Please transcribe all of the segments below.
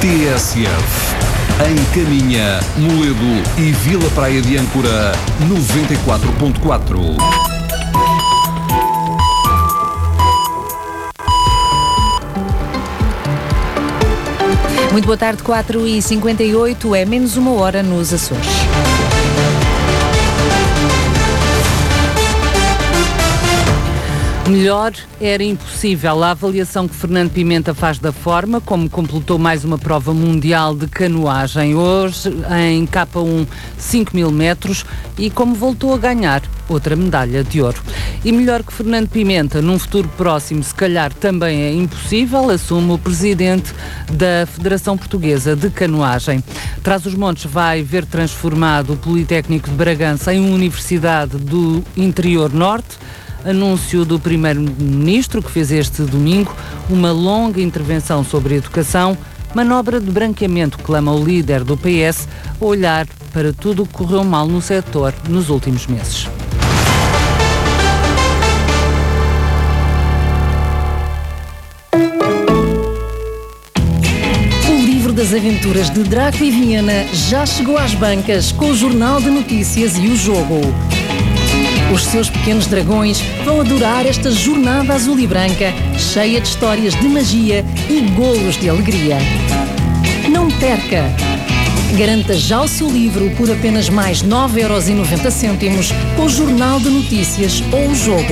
TSF. Em Caminha, Moledo e Vila Praia de Âncora, 94.4. Muito boa tarde, 4h58, é menos uma hora nos Açores. Melhor era impossível. A avaliação que Fernando Pimenta faz da forma como completou mais uma prova mundial de canoagem hoje em K1 5.000 metros e como voltou a ganhar outra medalha de ouro. E melhor que Fernando Pimenta, num futuro próximo, se calhar também é impossível, assume o presidente da Federação Portuguesa de Canoagem. Trás-os-Montes vai ver transformado o Politécnico de Bragança em Universidade do Interior Norte. Anúncio do Primeiro-Ministro, que fez este domingo uma longa intervenção sobre a educação, manobra de branqueamento, clama o líder do PS, a olhar para tudo o que correu mal no setor nos últimos meses. O livro das aventuras de Draco e Viena já chegou às bancas com o Jornal de Notícias e o Jogo. Os seus pequenos dragões vão adorar esta jornada azul e branca, cheia de histórias de magia e golos de alegria. Não perca! Garanta já o seu livro por apenas mais 9,90€ com o Jornal de Notícias ou o Jogo.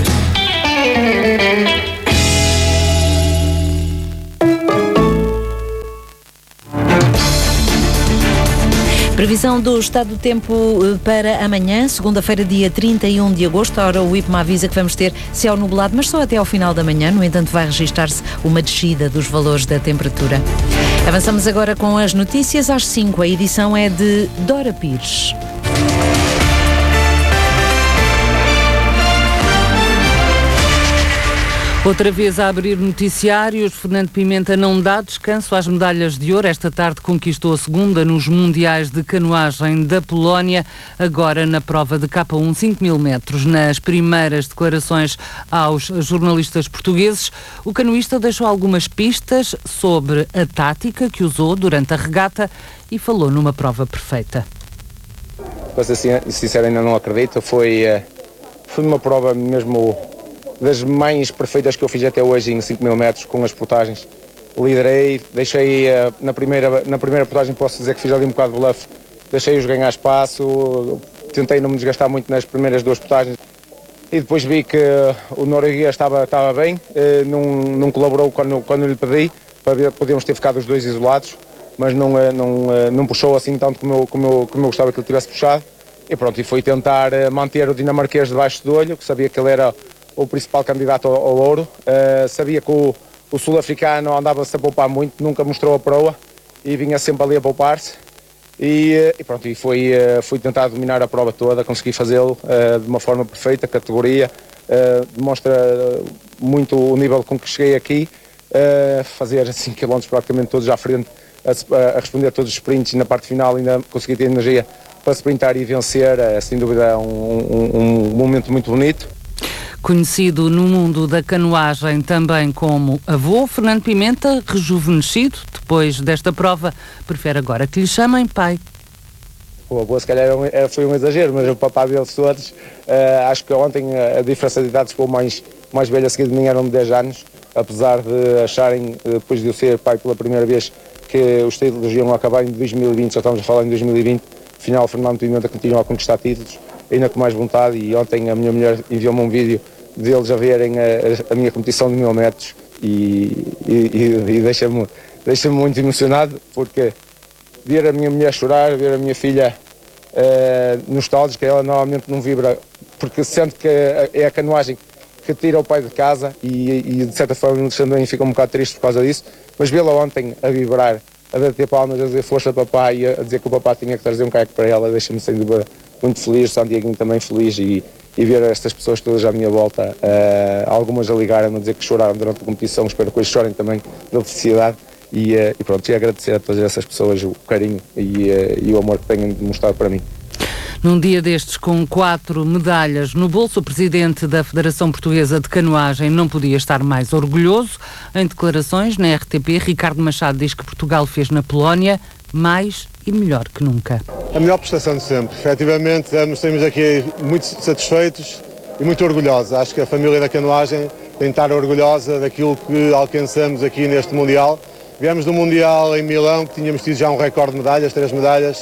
Previsão do estado do tempo para amanhã, segunda-feira, dia 31 de agosto. Ora, o IPMA avisa que vamos ter céu nublado, mas só até ao final da manhã. No entanto, vai registrar-se uma descida dos valores da temperatura. Avançamos agora com as notícias às 5. A edição é de Dora Pires. Outra vez a abrir noticiários, Fernando Pimenta não dá descanso às medalhas de ouro. Esta tarde conquistou a segunda nos Mundiais de Canoagem da Polónia, agora na prova de K1 5.000 metros. Nas primeiras declarações aos jornalistas portugueses, o canoísta deixou algumas pistas sobre a tática que usou durante a regata e falou numa prova perfeita. Para ser sincero, ainda não acredito. Foi uma prova mesmo das mais perfeitas que eu fiz até hoje em 5.000 metros, com as portagens. Liderei, deixei na primeira portagem, posso dizer que fiz ali um bocado de bluff, deixei-os ganhar espaço, tentei não me desgastar muito nas primeiras duas portagens e depois vi que o norueguês estava bem, não colaborou quando lhe pedi, podíamos ter ficado os dois isolados, mas não puxou assim tanto como eu gostava que ele tivesse puxado. E pronto, e foi tentar manter o dinamarquês debaixo do olho, que sabia que ele era o principal candidato ao ouro. Sabia que o sul-africano andava-se a poupar muito, nunca mostrou a proa e vinha sempre ali a poupar-se. E pronto, e fui tentar dominar a prova toda, consegui fazê-lo de uma forma perfeita, categoria, demonstra muito o nível com que cheguei aqui, fazer 5 km praticamente todos à frente, a responder a todos os sprints e na parte final ainda consegui ter energia para sprintar e vencer, sem dúvida um momento muito bonito. Conhecido no mundo da canoagem também como avô, Fernando Pimenta, rejuvenescido depois desta prova, prefere agora que lhe chamem pai. O avô se calhar foi um exagero, mas o papá deles todos, acho que ontem a diferença de idades com o mais velho a seguir de mim eram de 10 anos, apesar de acharem, depois de eu ser pai pela primeira vez, que os títulos iam acabar em 2020, já estamos a falar em 2020, afinal Fernando Pimenta continua a conquistar títulos, ainda com mais vontade, e ontem a minha mulher enviou-me um vídeo deles a verem a minha competição de 1.000 metros e deixa-me muito emocionado, porque ver a minha mulher chorar, ver a minha filha nostálgica, ela normalmente não vibra, porque sente que é a canoagem que tira o pai de casa e de certa forma o também fica um bocado triste por causa disso, mas vê-la ontem a vibrar, a bater palmas, a dizer força papai, a dizer que o papá tinha que trazer um caiaque para ela, deixa-me sem dúvida muito feliz, Santiago também feliz e ver estas pessoas todas à minha volta, algumas a ligarem a dizer que choraram durante a competição, espero que hoje chorem também da felicidade e pronto, e agradecer a todas essas pessoas o carinho e o amor que têm demonstrado para mim. Num dia destes, com 4 medalhas no bolso, o presidente da Federação Portuguesa de Canoagem não podia estar mais orgulhoso. Em declarações na RTP, Ricardo Machado diz que Portugal fez na Polónia mais e melhor que nunca. A melhor prestação de sempre. Efetivamente, estamos aqui muito satisfeitos e muito orgulhosos. Acho que a família da canoagem tem de estar orgulhosa daquilo que alcançamos aqui neste Mundial. Viemos do Mundial em Milão, que tínhamos tido já um recorde de medalhas, 3 medalhas,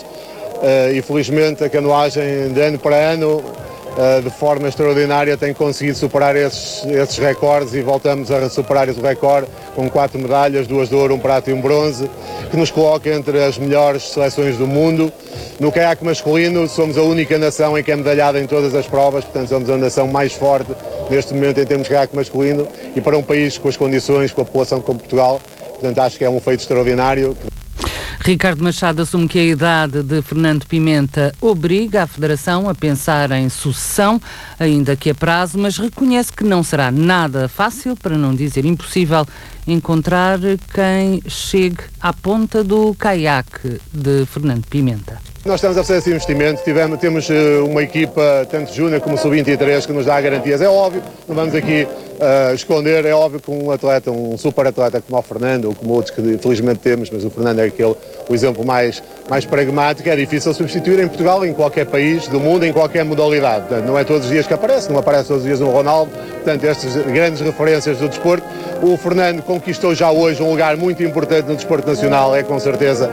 e felizmente a canoagem de ano para ano, de forma extraordinária, tem conseguido superar esses recordes e voltamos a superar esse recorde com 4 medalhas, 2 de ouro, 1 prata e 1 bronze, que nos coloca entre as melhores seleções do mundo. No caiaque masculino somos a única nação em que é medalhada em todas as provas, portanto somos a nação mais forte neste momento em termos de caiaque masculino, e para um país com as condições, com a população como Portugal, portanto acho que é um feito extraordinário. Ricardo Machado assume que a idade de Fernando Pimenta obriga a Federação a pensar em sucessão, ainda que a prazo, mas reconhece que não será nada fácil, para não dizer impossível, encontrar quem chegue à ponta do caiaque de Fernando Pimenta. Nós estamos a fazer esse investimento, temos uma equipa, tanto júnior como sub-23, que nos dá garantias. É óbvio, não vamos aqui esconder, é óbvio que um atleta, um super atleta como o Fernando, ou como outros que infelizmente temos, mas o Fernando é o exemplo mais pragmático, é difícil substituir em Portugal, em qualquer país do mundo, em qualquer modalidade. Portanto, não é todos os dias que aparece, não aparece todos os dias um Ronaldo, portanto, estas grandes referências do desporto. O Fernando conquistou já hoje um lugar muito importante no desporto nacional, é com certeza,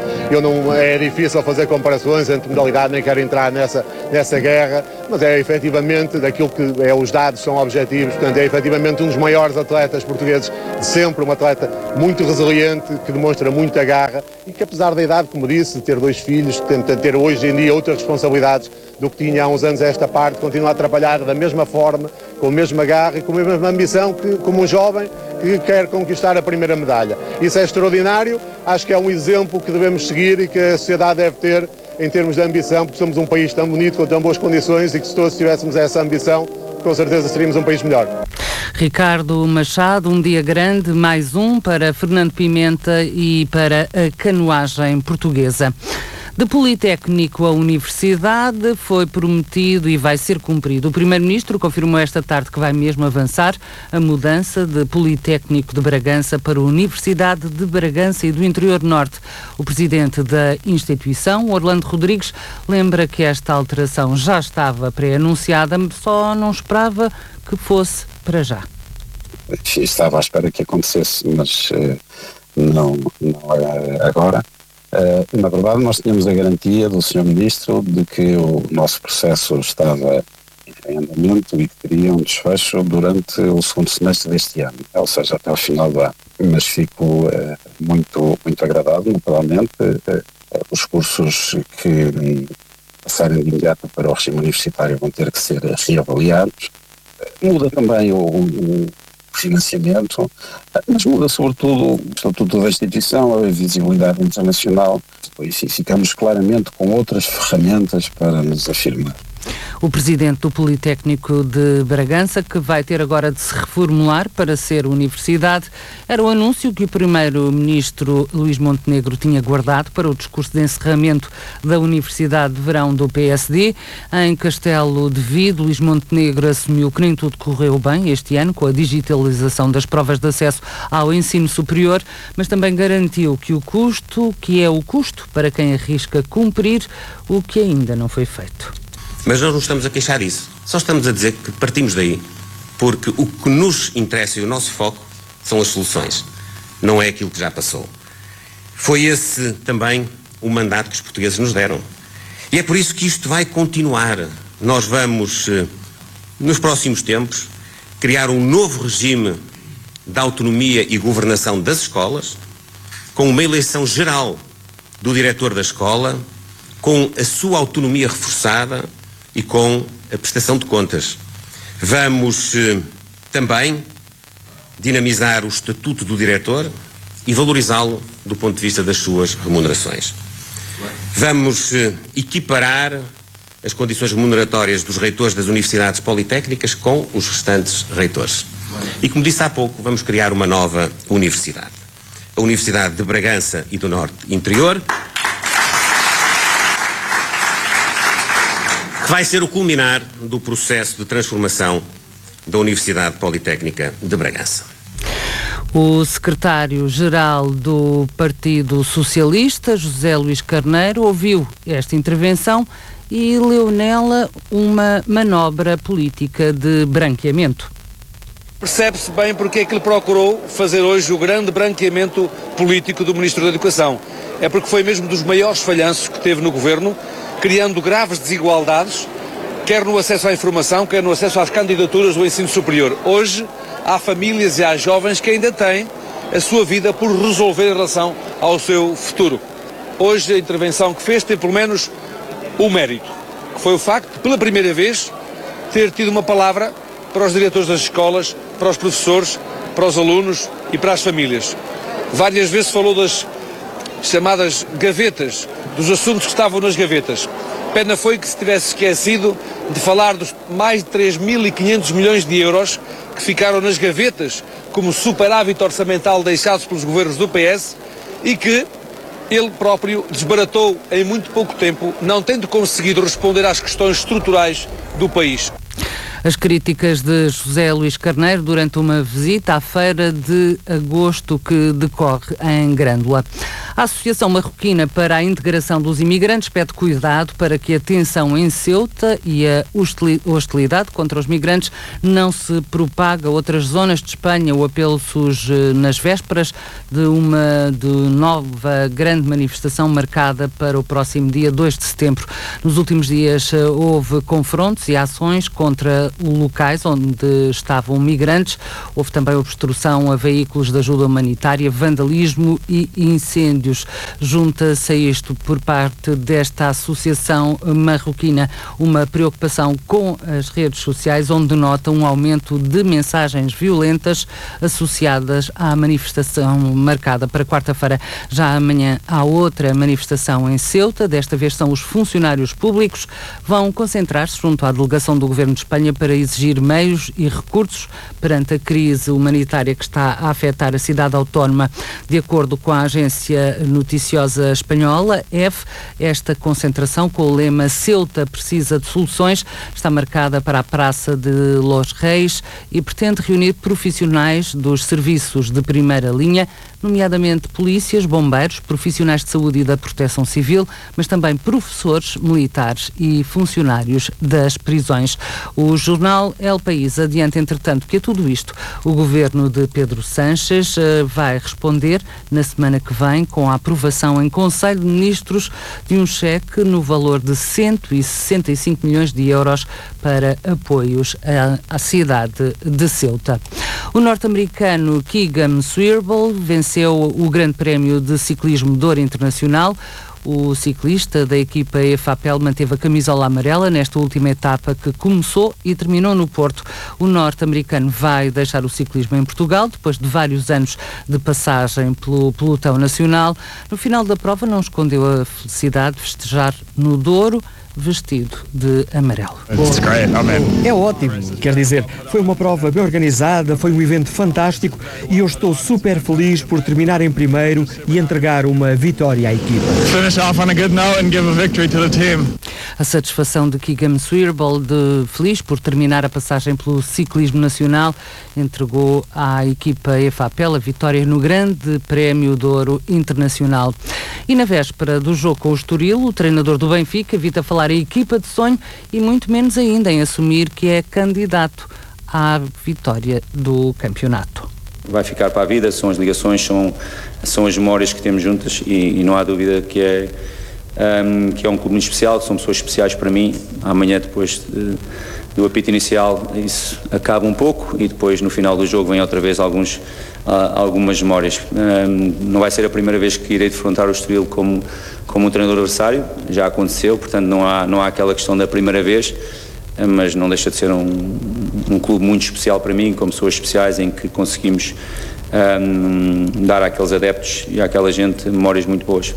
é difícil fazer comparações entre modalidade, nem quero entrar nessa guerra, mas é efetivamente, daquilo que os dados são objetivos, portanto é efetivamente um dos maiores atletas portugueses de sempre, um atleta muito resiliente, que demonstra muita garra e que apesar da idade, como disse, de ter 2 filhos, tenta ter hoje em dia outras responsabilidades do que tinha há uns anos a esta parte, continua a trabalhar da mesma forma, com a mesma garra e com a mesma ambição que como um jovem que quer conquistar a primeira medalha. Isso é extraordinário, acho que é um exemplo que devemos seguir e que a sociedade deve ter em termos de ambição, porque somos um país tão bonito, com tão boas condições, e que se todos tivéssemos essa ambição, com certeza seríamos um país melhor. Ricardo Machado, um dia grande, mais um para Fernando Pimenta e para a canoagem portuguesa. De Politécnico à Universidade foi prometido e vai ser cumprido. O Primeiro-Ministro confirmou esta tarde que vai mesmo avançar a mudança de Politécnico de Bragança para a Universidade de Bragança e do Interior Norte. O Presidente da instituição, Orlando Rodrigues, lembra que esta alteração já estava pré-anunciada, só não esperava que fosse para já. Estava à espera que acontecesse, mas não é agora. Na verdade, nós tínhamos a garantia do Sr. Ministro de que o nosso processo estava em andamento e que teria um desfecho durante o segundo semestre deste ano, ou seja, até o final do ano. Mas fico muito agradado, naturalmente. Os cursos que passarem de imediato para o regime universitário vão ter que ser reavaliados. Muda também o financiamento, mas muda sobretudo o estatuto da instituição, a visibilidade internacional, e ficamos claramente com outras ferramentas para nos afirmar. O Presidente do Politécnico de Bragança, que vai ter agora de se reformular para ser universidade, era o anúncio que o Primeiro-Ministro Luís Montenegro tinha guardado para o discurso de encerramento da Universidade de Verão do PSD. Em Castelo de Vido, Luís Montenegro assumiu que nem tudo correu bem este ano com a digitalização das provas de acesso ao ensino superior, mas também garantiu que é o custo para quem arrisca cumprir o que ainda não foi feito. Mas nós não estamos a queixar disso. Só estamos a dizer que partimos daí porque o que nos interessa e o nosso foco são as soluções. Não é aquilo que já passou. Foi esse também o mandato que os portugueses nos deram. E é por isso que isto vai continuar. Nós vamos, nos próximos tempos, criar um novo regime de autonomia e governação das escolas, com uma eleição geral do diretor da escola, com a sua autonomia reforçada e com a prestação de contas. Vamos também dinamizar o estatuto do diretor e valorizá-lo do ponto de vista das suas remunerações. Vamos equiparar as condições remuneratórias dos reitores das universidades politécnicas com os restantes reitores. E como disse há pouco, vamos criar uma nova universidade. A Universidade de Bragança e do Norte Interior, vai ser o culminar do processo de transformação da Universidade Politécnica de Bragança. O secretário-geral do Partido Socialista, José Luís Carneiro, ouviu esta intervenção e leu nela uma manobra política de branqueamento. Percebe-se bem porque é que ele procurou fazer hoje o grande branqueamento político do Ministro da Educação. É porque foi mesmo dos maiores falhanços que teve no governo, criando graves desigualdades, quer no acesso à informação, quer no acesso às candidaturas do ensino superior. Hoje, há famílias e há jovens que ainda têm a sua vida por resolver em relação ao seu futuro. Hoje, a intervenção que fez tem pelo menos um mérito, que foi o facto de, pela primeira vez, ter tido uma palavra para os diretores das escolas, para os professores, para os alunos e para as famílias. Várias vezes falou das chamadas gavetas, dos assuntos que estavam nas gavetas. Pena foi que se tivesse esquecido de falar dos mais de 3.500 milhões de euros que ficaram nas gavetas como superávit orçamental deixados pelos governos do PS e que ele próprio desbaratou em muito pouco tempo, não tendo conseguido responder às questões estruturais do país. As críticas de José Luís Carneiro durante uma visita à Feira de Agosto que decorre em Grândola. A Associação Marroquina para a Integração dos Imigrantes pede cuidado para que a tensão em Ceuta e a hostilidade contra os migrantes não se propague a outras zonas de Espanha. O apelo surge nas vésperas de uma nova grande manifestação marcada para o próximo dia 2 de setembro. Nos últimos dias houve confrontos e ações contra locais onde estavam migrantes. Houve também obstrução a veículos de ajuda humanitária, vandalismo e incêndios. Junta-se a isto, por parte desta associação marroquina, uma preocupação com as redes sociais, onde nota um aumento de mensagens violentas associadas à manifestação marcada para quarta-feira. Já amanhã há outra manifestação em Ceuta. Desta vez são os funcionários públicos. Vão concentrar-se junto à delegação do Governo de Espanha para exigir meios e recursos perante a crise humanitária que está a afetar a cidade autónoma. De acordo com a agência noticiosa espanhola, EF, esta concentração com o lema Ceuta precisa de soluções está marcada para a Praça de Los Reis e pretende reunir profissionais dos serviços de primeira linha, nomeadamente polícias, bombeiros, profissionais de saúde e da proteção civil, mas também professores, militares e funcionários das prisões. O jornal El País adianta, entretanto, que a tudo isto o governo de Pedro Sánchez vai responder na semana que vem com a aprovação em Conselho de Ministros de um cheque no valor de 165 milhões de euros para apoios à cidade de Ceuta. O norte-americano Keegan Swirbel venceu o Grande Prémio de Ciclismo de Ouro Internacional. O ciclista da equipa EFAPEL manteve a camisola amarela nesta última etapa que começou e terminou no Porto. O norte-americano vai deixar o ciclismo em Portugal, depois de vários anos de passagem pelo pelotão nacional. No final da prova não escondeu a felicidade de festejar no Douro, vestido de amarelo. É ótimo, quer dizer, foi uma prova bem organizada, foi um evento fantástico e eu estou super feliz por terminar em primeiro e entregar uma vitória à equipa. A satisfação de Keegan Swirbel, feliz por terminar a passagem pelo ciclismo nacional, entregou à equipa EFAPEL a vitória no Grande Prémio de Ouro Internacional. E na véspera do jogo com o Estoril, o treinador do Benfica evita falar em equipa de sonho e muito menos ainda em assumir que é candidato à vitória do campeonato. Vai ficar para a vida, são as ligações, são as memórias que temos juntas e não há dúvida que é um clube muito especial, que são pessoas especiais para mim. Amanhã, depois do apito inicial, isso acaba um pouco e depois no final do jogo vem outra vez algumas memórias. Não vai ser a primeira vez que irei defrontar o Estoril como um treinador adversário, já aconteceu, portanto não há aquela questão da primeira vez, mas não deixa de ser um clube muito especial para mim, com pessoas especiais em que conseguimos dar àqueles adeptos e àquela gente memórias muito boas.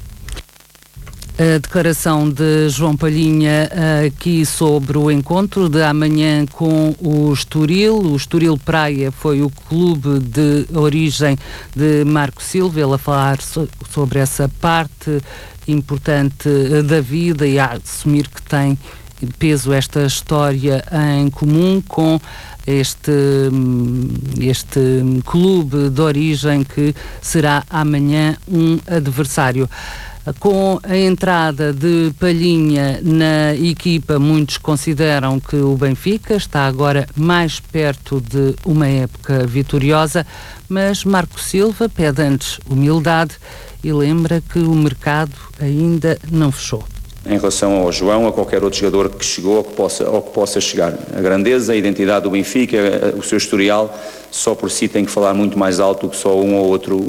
A declaração de João Palhinha aqui sobre o encontro de amanhã com o Estoril. O Estoril Praia foi o clube de origem de Marco Silva, ele a falar sobre essa parte importante da vida e a assumir que tem peso esta história em comum com este clube de origem que será amanhã um adversário. Com a entrada de Palhinha na equipa, muitos consideram que o Benfica está agora mais perto de uma época vitoriosa, mas Marco Silva pede antes humildade e lembra que o mercado ainda não fechou. Em relação ao João, a qualquer outro jogador que chegou ou que possa chegar. A grandeza, a identidade do Benfica, o seu historial, só por si tem que falar muito mais alto do que só um ou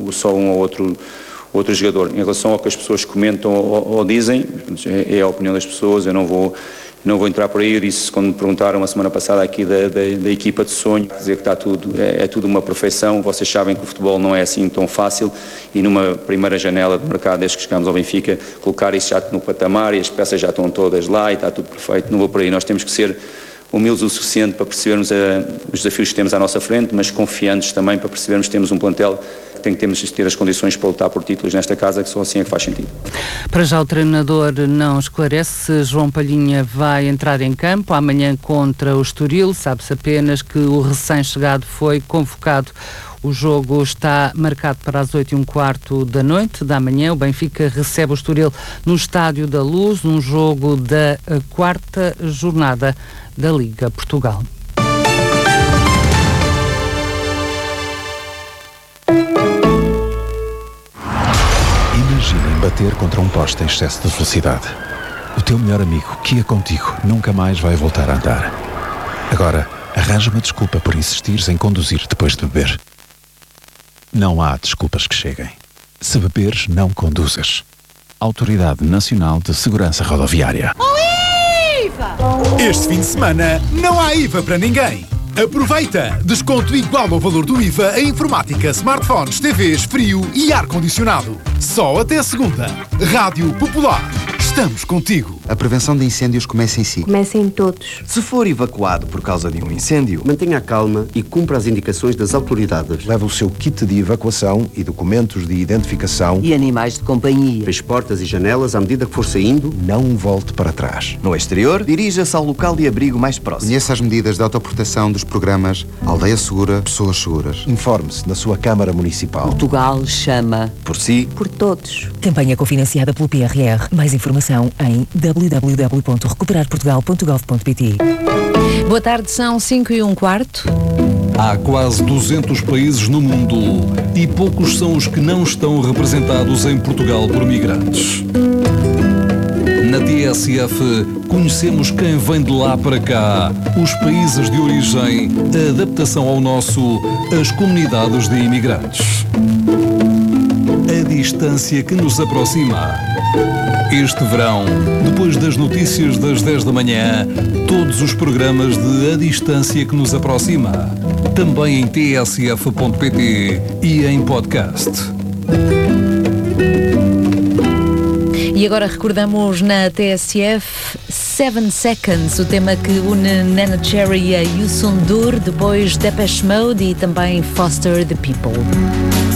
outro jogador. Em relação ao que as pessoas comentam ou dizem, é a opinião das pessoas, eu não vou entrar por aí. Eu disse, quando me perguntaram a semana passada aqui da equipa de sonho, dizer que está tudo, é tudo uma perfeição. Vocês sabem que o futebol não é assim tão fácil e numa primeira janela de mercado, desde que chegamos ao Benfica, colocar isso já no patamar e as peças já estão todas lá e está tudo perfeito. Não vou por aí. Nós temos que ser humildes o suficiente para percebermos os desafios que temos à nossa frente, mas confiantes também para percebermos que temos um plantel que temos de ter as condições para lutar por títulos nesta casa, que só assim é que faz sentido. Para já o treinador não esclarece se João Palhinha vai entrar em campo amanhã contra o Estoril. Sabe-se apenas que o recém-chegado foi convocado. O jogo está marcado para as 8h15 da noite da manhã. O Benfica recebe o Estoril no Estádio da Luz, num jogo da 4ª jornada da Liga Portugal. Imaginem bater contra um poste em excesso de velocidade. O teu melhor amigo, que ia contigo, nunca mais vai voltar a andar. Agora, arranja uma desculpa por insistires em conduzir depois de beber. Não há desculpas que cheguem. Se beberes, não conduzas. Autoridade Nacional de Segurança Rodoviária. Oh, IVA! Este fim de semana não há IVA para ninguém. Aproveita! Desconto igual ao valor do IVA em informática, smartphones, TVs, frio e ar-condicionado. Só até segunda. Rádio Popular. Estamos contigo. A prevenção de incêndios começa em si. Começa em todos. Se for evacuado por causa de um incêndio, mantenha a calma e cumpra as indicações das autoridades. Leve o seu kit de evacuação e documentos de identificação. E animais de companhia. Feche portas e janelas à medida que for saindo. Não volte para trás. No exterior, dirija-se ao local de abrigo mais próximo. Conheça as medidas de autoproteção dos programas Aldeia Segura, Pessoas Seguras. Informe-se na sua Câmara Municipal. Portugal chama por si, por todos. Campanha cofinanciada pelo PRR. Mais informação em www.recuperarportugal.gov.pt. Boa tarde, são 5h15. Há quase 200 países no mundo e poucos são os que não estão representados em Portugal por migrantes. Na TSF, conhecemos quem vem de lá para cá, os países de origem, a adaptação ao nosso, as comunidades de imigrantes. A distância que nos aproxima. Este verão, depois das notícias das 10 da manhã, todos os programas de A Distância que nos aproxima. Também em tsf.pt e em podcast. E agora recordamos na TSF 7 Seconds, o tema que une Nana Cherry a Youssou N'Dour, depois Depeche Mode e também Foster the People.